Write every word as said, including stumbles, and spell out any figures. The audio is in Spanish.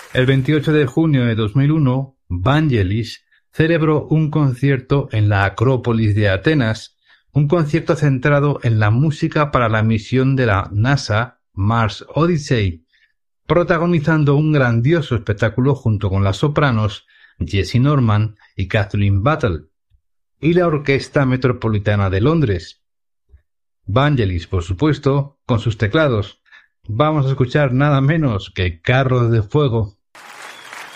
El veintiocho de junio de dos mil uno, Vangelis celebró un concierto en la Acrópolis de Atenas, un concierto centrado en la música para la misión de la NASA Mars Odyssey, protagonizando un grandioso espectáculo junto con las sopranos Jessie Norman y Kathleen Battle, y la Orquesta Metropolitana de Londres. Vangelis, por supuesto, con sus teclados. Vamos a escuchar nada menos que Carros de Fuego.